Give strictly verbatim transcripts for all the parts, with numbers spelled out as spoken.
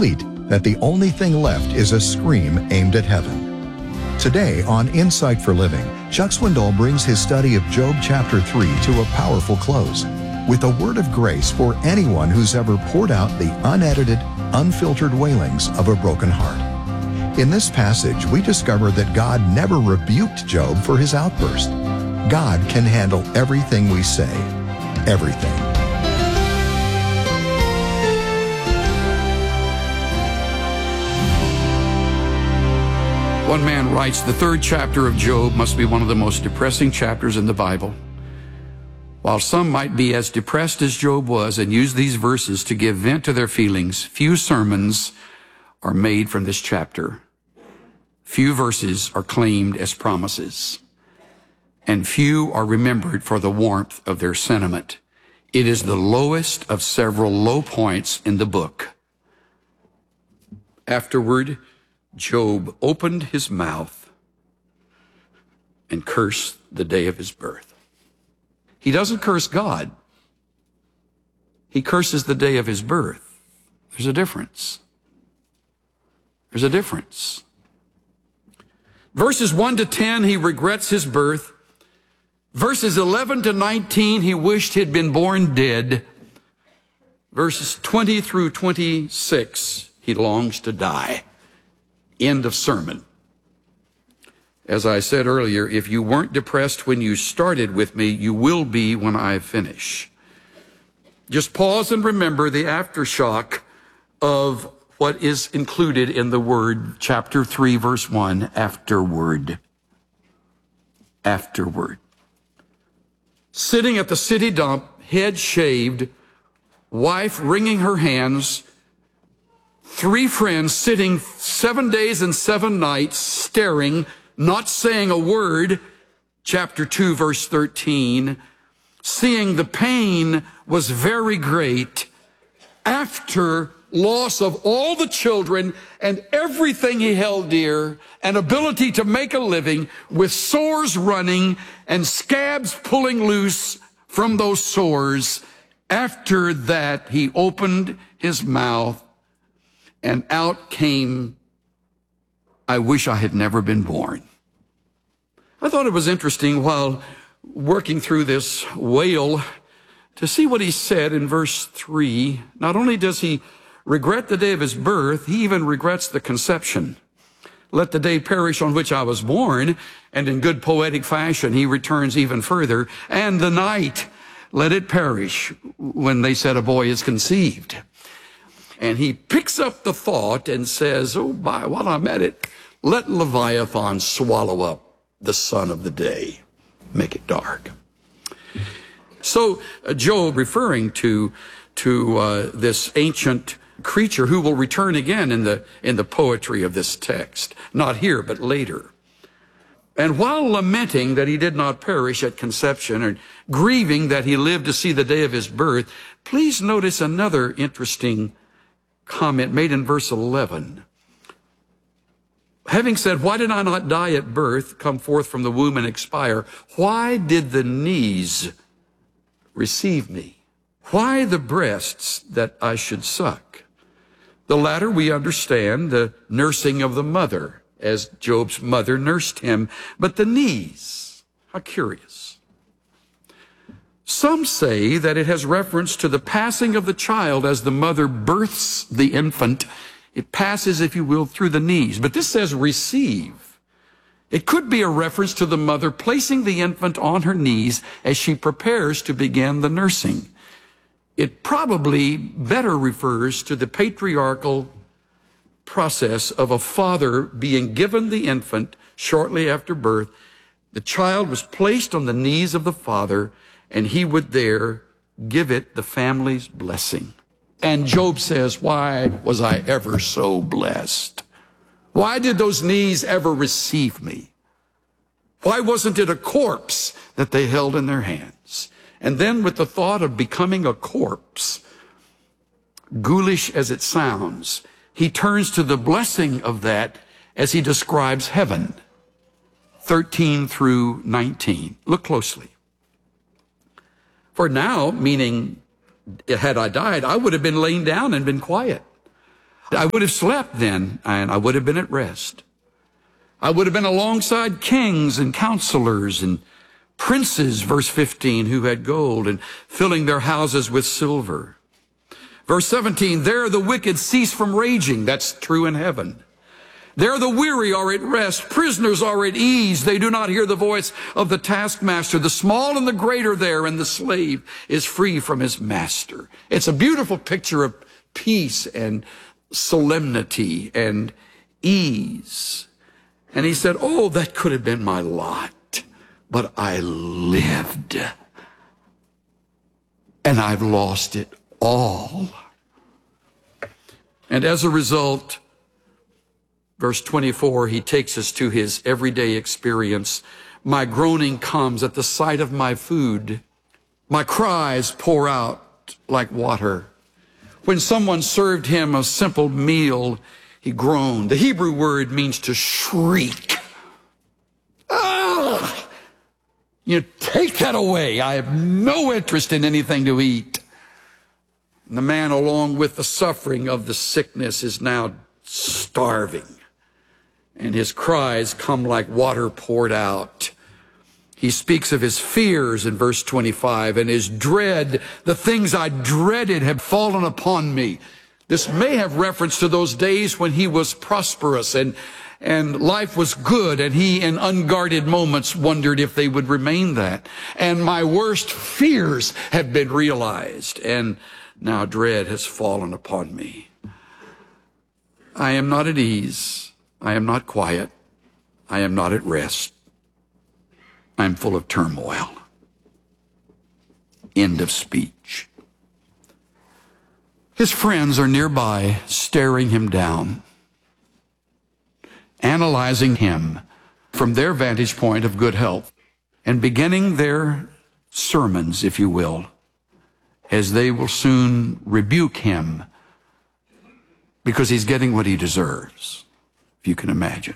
complete that the only thing left is a scream aimed at heaven. Today on Insight for Living, Chuck Swindoll brings his study of Job chapter three to a powerful close with a word of grace for anyone who's ever poured out the unedited, unfiltered wailings of a broken heart. In this passage, we discover that God never rebuked Job for his outburst. God can handle everything we say, everything. One man writes, the third chapter of Job must be one of the most depressing chapters in the Bible. While some might be as depressed as Job was and use these verses to give vent to their feelings, few sermons are made from this chapter. Few verses are claimed as promises, and few are remembered for the warmth of their sentiment. It is the lowest of several low points in the book. Afterward, Job opened his mouth and cursed the day of his birth. He doesn't curse God. He curses the day of his birth. There's a difference. There's a difference. Verses one to ten, he regrets his birth. Verses eleven to nineteen, he wished he'd been born dead. Verses twenty through twenty-six, he longs to die. End of sermon. As I said earlier, if you weren't depressed when you started with me, you will be when I finish. Just pause and remember the aftershock of what is included in the word, chapter three, verse one, afterward. Afterward. Sitting at the city dump, head shaved, wife wringing her hands, three friends sitting seven days and seven nights staring, not saying a word, chapter two, verse thirteen, seeing the pain was very great after loss of all the children and everything he held dear, and ability to make a living, with sores running and scabs pulling loose from those sores. After that, he opened his mouth and out came, I wish I had never been born. I thought it was interesting while working through this wail to see what he said in verse three. Not only does he regret the day of his birth, he even regrets the conception. Let the day perish on which I was born, and in good poetic fashion he returns even further, and the night, let it perish when they said a boy is conceived. And he picks up the thought and says, oh, by while I'm at it, let Leviathan swallow up the sun of the day, make it dark. So uh, Job, referring to to uh, this ancient creature who will return again in the in the poetry of this text, not here but later. And while lamenting that he did not perish at conception, and grieving that he lived to see the day of his birth, please notice another interesting comment made in verse eleven. Having said, why did I not die at birth, come forth from the womb and expire? Why did the knees receive me? Why the breasts that I should suck? The latter we understand, the nursing of the mother, as Job's mother nursed him. But the knees, how curious. Some say that it has reference to the passing of the child as the mother births the infant. It passes, if you will, through the knees. But this says receive. It could be a reference to the mother placing the infant on her knees as she prepares to begin the nursing. It probably better refers to the patriarchal process of a father being given the infant shortly after birth. The child was placed on the knees of the father, and he would there give it the family's blessing. And Job says, why was I ever so blessed? Why did those knees ever receive me? Why wasn't it a corpse that they held in their hands? And then with the thought of becoming a corpse, ghoulish as it sounds, he turns to the blessing of that as he describes heaven, thirteen through nineteen. Look closely. For now, meaning had I died, I would have been laid down and been quiet. I would have slept then, and I would have been at rest. I would have been alongside kings and counselors and princes, verse fifteen, who had gold and filling their houses with silver. Verse seventeen, there the wicked cease from raging. That's true in heaven. There the weary are at rest. Prisoners are at ease. They do not hear the voice of the taskmaster. The small and the great are there, and the slave is free from his master. It's a beautiful picture of peace and solemnity and ease. And he said, oh, that could have been my lot, but I lived, and I've lost it all. And as a result, verse twenty-four, he takes us to his everyday experience. My groaning comes at the sight of my food. My cries pour out like water. When someone served him a simple meal, he groaned. The Hebrew word means to shriek. Ah! You take that away. I have no interest in anything to eat. And the man, along with the suffering of the sickness, is now starving. And his cries come like water poured out. He speaks of his fears in verse twenty-five, and his dread. The things I dreaded have fallen upon me. This may have reference to those days when he was prosperous and, and life was good, and he in unguarded moments wondered if they would remain that. And my worst fears have been realized, and now dread has fallen upon me. I am not at ease. I am not quiet. I am not at rest. I am full of turmoil. End of speech. His friends are nearby, staring him down, analyzing him from their vantage point of good health, and beginning their sermons, if you will, as they will soon rebuke him because he's getting what he deserves, if you can imagine.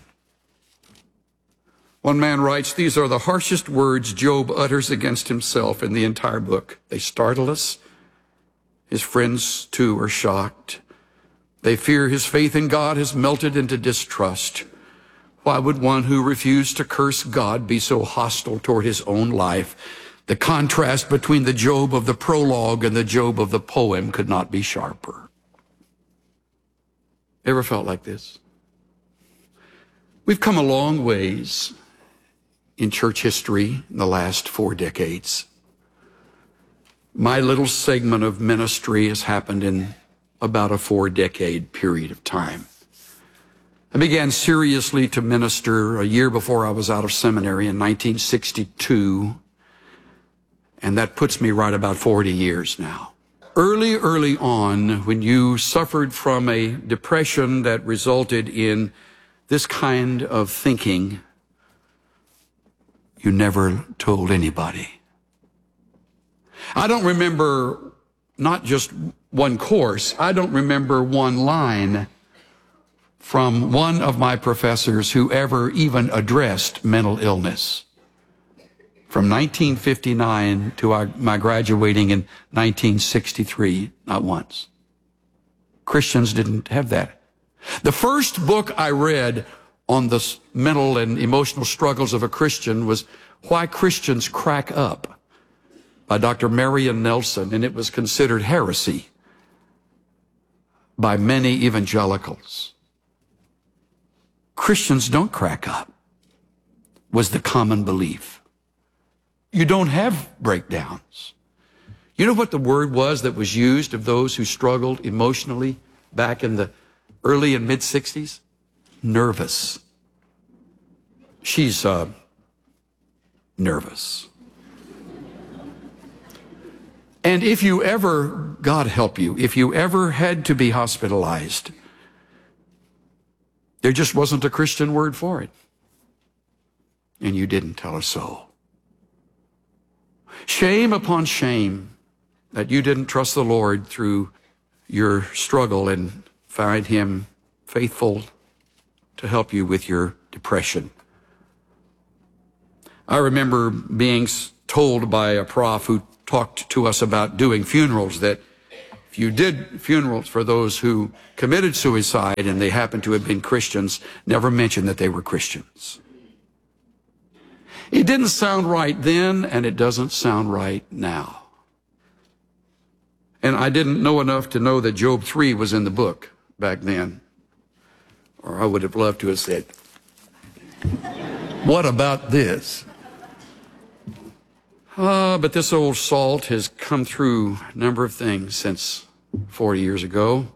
One man writes, these are the harshest words Job utters against himself in the entire book. They startle us. His friends, too, are shocked. They fear his faith in God has melted into distrust. Why would one who refused to curse God be so hostile toward his own life? The contrast between the Job of the prologue and the Job of the poem could not be sharper. Ever felt like this? We've come a long ways in church history in the last four decades. My little segment of ministry has happened in about a four-decade period of time. I began seriously to minister a year before I was out of seminary in nineteen sixty-two, and that puts me right about forty years now. Early, early on, when you suffered from a depression that resulted in this kind of thinking, you never told anybody. I don't remember not just one course. I don't remember one line from one of my professors who ever even addressed mental illness. From nineteen fifty-nine to our, my graduating in nineteen sixty-three, not once. Christians didn't have that. The first book I read on the mental and emotional struggles of a Christian was Why Christians Crack Up by Doctor Marion Nelson, and it was considered heresy by many evangelicals. Christians don't crack up, was the common belief. You don't have breakdowns. You know what the word was that was used of those who struggled emotionally back in the early and mid-sixties? Nervous. She's uh, nervous. And if you ever, God help you, if you ever had to be hospitalized, there just wasn't a Christian word for it. And you didn't tell a soul. Shame upon shame that you didn't trust the Lord through your struggle and find him faithful to help you with your depression. I remember being told by a prof who talked to us about doing funerals that if you did funerals for those who committed suicide and they happened to have been Christians, never mention that they were Christians. It didn't sound right then, and it doesn't sound right now. And I didn't know enough to know that Job three was in the book back then. Or I would have loved to have said, what about this? Uh, but this old salt has come through a number of things since forty years ago.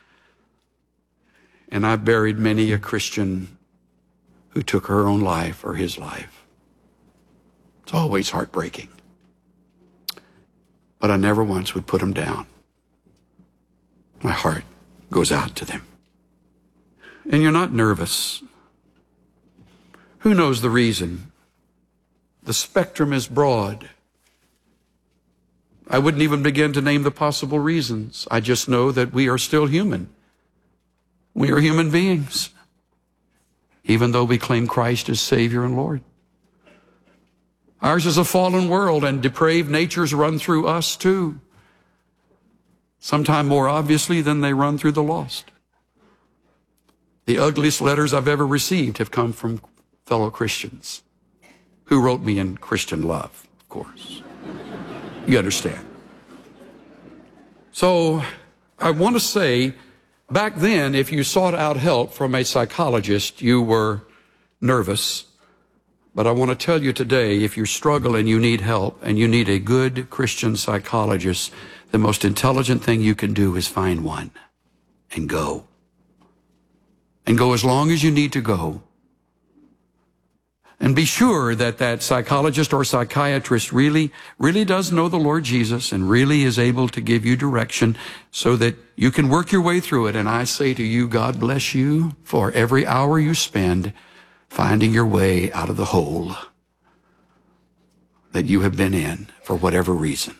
And I've buried many a Christian who took her own life or his life. It's always heartbreaking. But I never once would put them down. My heart goes out to them. And you're not nervous. Who knows the reason? The spectrum is broad. I wouldn't even begin to name the possible reasons. I just know that we are still human. We are human beings, even though we claim Christ as Savior and Lord. Ours is a fallen world, and depraved natures run through us too. Sometime more obviously than they run through the lost. The ugliest letters I've ever received have come from fellow Christians who wrote me in Christian love, of course. You understand. So I want to say, back then, if you sought out help from a psychologist, you were nervous. But I want to tell you today, if you struggle and you need help and you need a good Christian psychologist, the most intelligent thing you can do is find one and go. And go as long as you need to go. And be sure that that psychologist or psychiatrist really, really does know the Lord Jesus and really is able to give you direction so that you can work your way through it. And I say to you, God bless you for every hour you spend finding your way out of the hole that you have been in for whatever reason.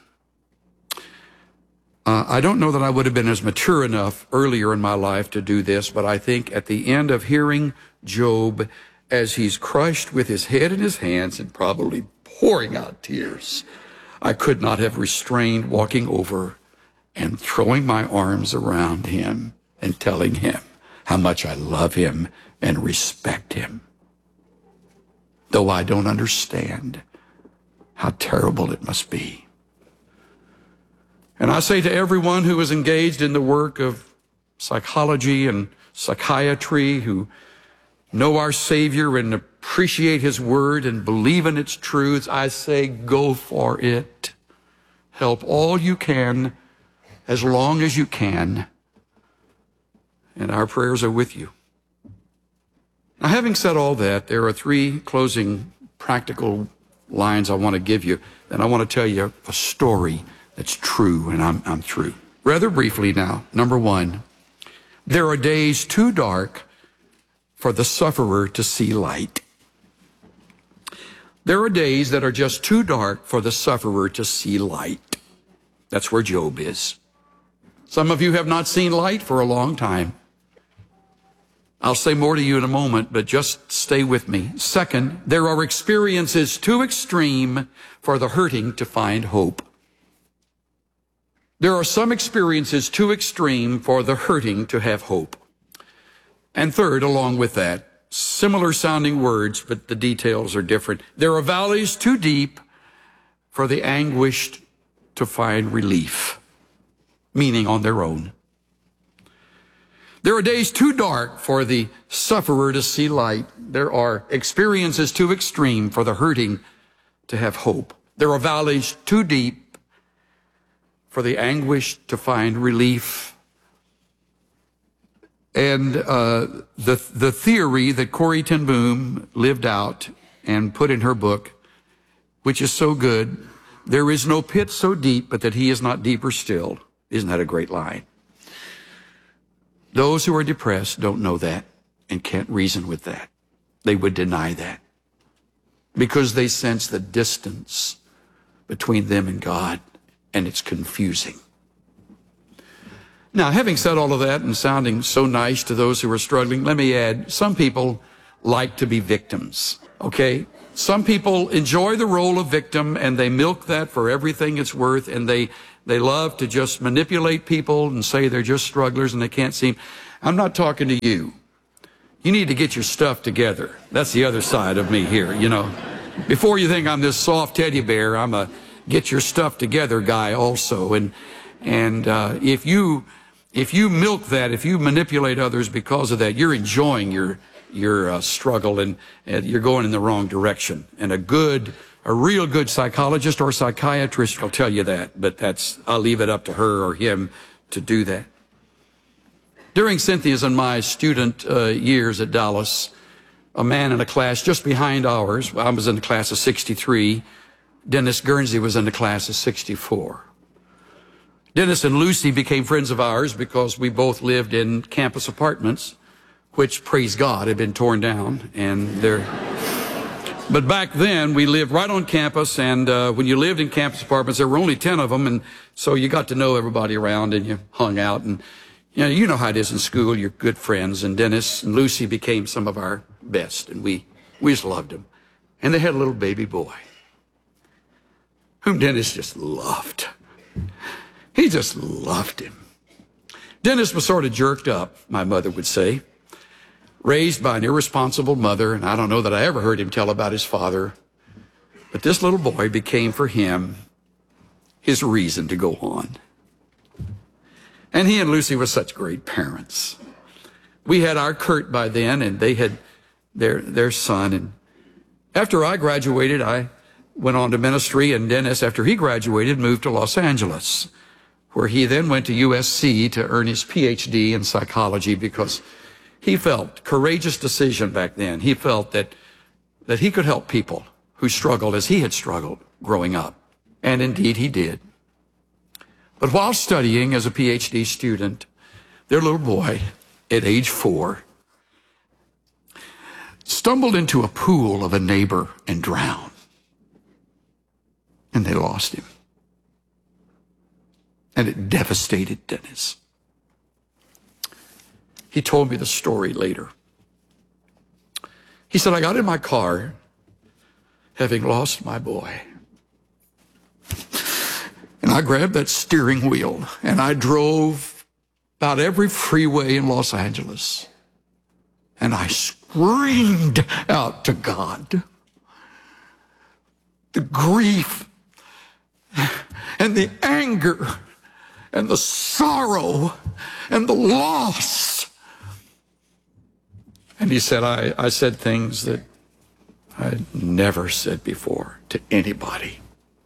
Uh, I don't know that I would have been as mature enough earlier in my life to do this, but I think at the end of hearing Job, as he's crushed with his head in his hands and probably pouring out tears, I could not have restrained walking over and throwing my arms around him and telling him how much I love him and respect him. Though I don't understand how terrible it must be. And I say to everyone who is engaged in the work of psychology and psychiatry, who know our Savior and appreciate His Word and believe in its truths, I say go for it. Help all you can, as long as you can. And our prayers are with you. Now, having said all that, there are three closing practical lines I want to give you. And I want to tell you a story that's true, and I'm, I'm through. Rather briefly now, number one, there are days too dark for the sufferer to see light. There are days that are just too dark for the sufferer to see light. That's where Job is. Some of you have not seen light for a long time. I'll say more to you in a moment, but just stay with me. Second, there are experiences too extreme for the hurting to find hope. There are some experiences too extreme for the hurting to have hope. And third, along with that, similar sounding words, but the details are different. There are valleys too deep for the anguished to find relief, meaning on their own. There are days too dark for the sufferer to see light. There are experiences too extreme for the hurting to have hope. There are valleys too deep for the anguish to find relief. And uh, the the theory that Corrie ten Boom lived out and put in her book, which is so good, there is no pit so deep but that he is not deeper still. Isn't that a great line? Those who are depressed don't know that and can't reason with that. They would deny that because they sense the distance between them and God, and it's confusing. Now, having said all of that and sounding so nice to those who are struggling, let me add, some people like to be victims, okay? Some people enjoy the role of victim and they milk that for everything it's worth, and they They love to just manipulate people and say they're just strugglers and they can't seem. I'm not talking to you. You need to get your stuff together. That's the other side of me here, you know. Before you think I'm this soft teddy bear, I'm a get your stuff together guy also. And and uh, if you if you milk that, if you manipulate others because of that, you're enjoying your your uh, struggle and, and you're going in the wrong direction. And a good, a real good psychologist or psychiatrist will tell you that. But that's I'll leave it up to her or him to do that. During Cynthia's and my student uh, years at Dallas, a man in a class just behind ours, I was in the class of sixty-three, Dennis Guernsey was in the class of sixty-four. Dennis and Lucy became friends of ours because we both lived in campus apartments, which, praise God, had been torn down. And they're... But back then, we lived right on campus, and uh, when you lived in campus apartments, there were only ten of them, and so you got to know everybody around, and you hung out, and You know, you know how it is in school. You're good friends. And Dennis and Lucy became some of our best. And we, we just loved them. And they had a little baby boy whom Dennis just loved. He just loved him. Dennis was sort of jerked up, my mother would say, raised by an irresponsible mother. And I don't know that I ever heard him tell about his father. But this little boy became for him his reason to go on. And he and Lucy were such great parents. We had our Kurt by then, and they had their their son. And after I graduated, I went on to ministry, and Dennis, after he graduated, moved to Los Angeles, where he then went to U S C to earn his P H D in psychology because he felt, courageous decision back then, he felt that, that he could help people who struggled as he had struggled growing up. And indeed he did. But while studying as a P H D student, their little boy, at age four, stumbled into a pool of a neighbor and drowned. And they lost him. And it devastated Dennis. He told me the story later. He said, I got in my car, having lost my boy. And I grabbed that steering wheel and I drove about every freeway in Los Angeles. And I screamed out to God. The grief and the anger and the sorrow and the loss. And he said, I, I said things that I'd never said before to anybody.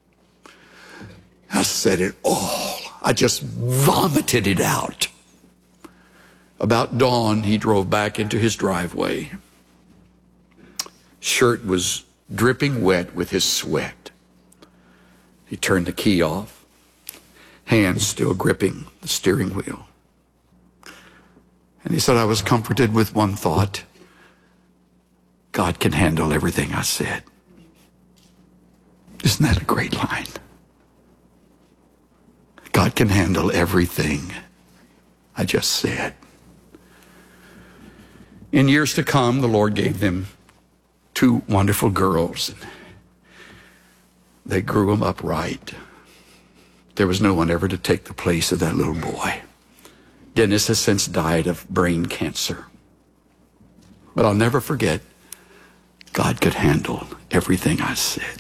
I said it all. I just vomited it out. About dawn, he drove back into his driveway. Shirt was dripping wet with his sweat. He turned the key off, hands still gripping the steering wheel. And he said, I was comforted with one thought. God can handle everything I said. Isn't that a great line? God can handle everything I just said. In years to come, the Lord gave them two wonderful girls. They grew them up right. There was no one ever to take the place of that little boy. Dennis has since died of brain cancer. But I'll never forget, God could handle everything I said.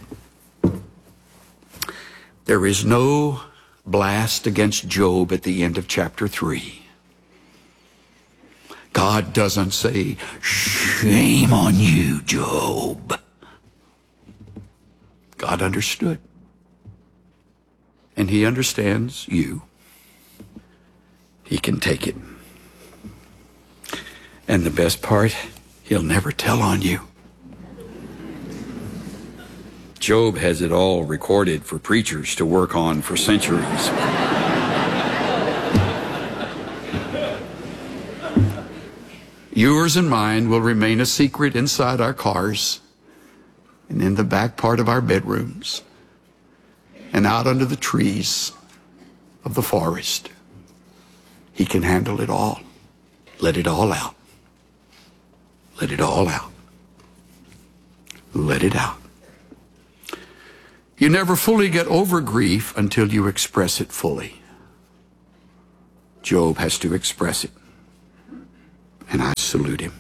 There is no blast against Job at the end of chapter three. God doesn't say, shame on you, Job. God understood. And he understands you. He can take it. And the best part, he'll never tell on you. Job has it all recorded for preachers to work on for centuries. Yours and mine will remain a secret inside our cars and in the back part of our bedrooms and out under the trees of the forest. He can handle it all. Let it all out. Let it all out. Let it out. You never fully get over grief until you express it fully. Job has to express it. And I salute him.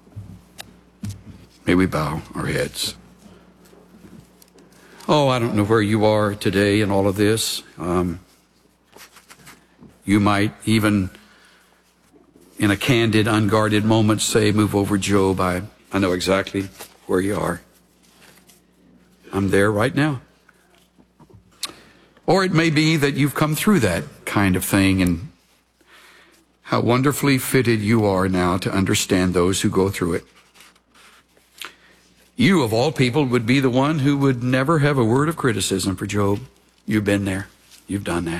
May we bow our heads. Oh, I don't know where you are today in all of this. Um, you might even, in a candid, unguarded moment, say, move over, Job. I, I know exactly where you are. I'm there right now. Or it may be that you've come through that kind of thing, and how wonderfully fitted you are now to understand those who go through it. You, of all people, would be the one who would never have a word of criticism for Job. You've been there. You've done that.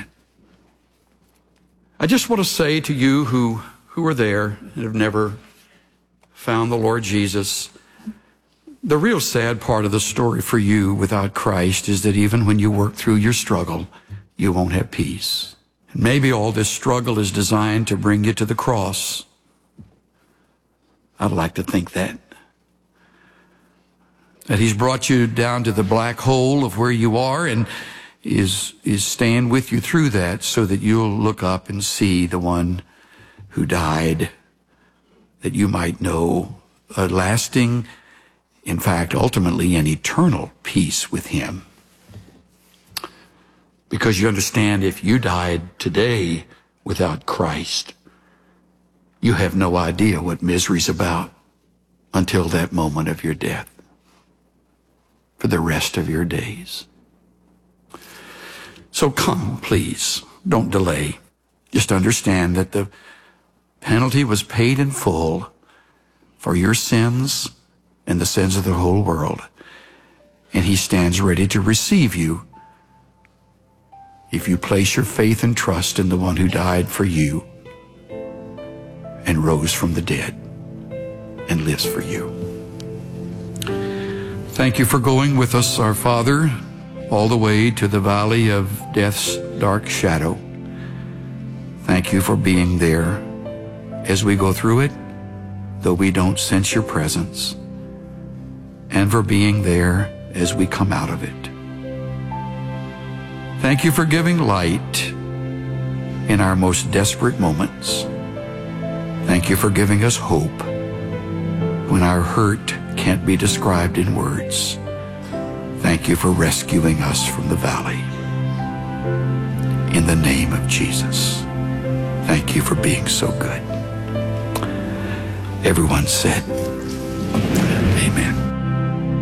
I just want to say to you who, who are there and have never found the Lord Jesus, the real sad part of the story for you without Christ is that even when you work through your struggle, you won't have peace. And maybe all this struggle is designed to bring you to the cross. I'd like to think that. That he's brought you down to the black hole of where you are and is, is staying with you through that so that you'll look up and see the one who died, that you might know a lasting, in fact, ultimately an eternal peace with him. Because you understand, if you died today without Christ, you have no idea what misery's about until that moment of your death, for the rest of your days. So come, please, don't delay. Just understand that the penalty was paid in full for your sins and the sins of the whole world. And he stands ready to receive you if you place your faith and trust in the one who died for you and rose from the dead and lives for you. Thank you for going with us, our Father, all the way to the valley of death's dark shadow. Thank you for being there as we go through it, though we don't sense your presence, and for being there as we come out of it. Thank you for giving light in our most desperate moments. Thank you for giving us hope when our hurt can't be described in words. Thank you for rescuing us from the valley. In the name of Jesus, thank you for being so good. Everyone said, amen.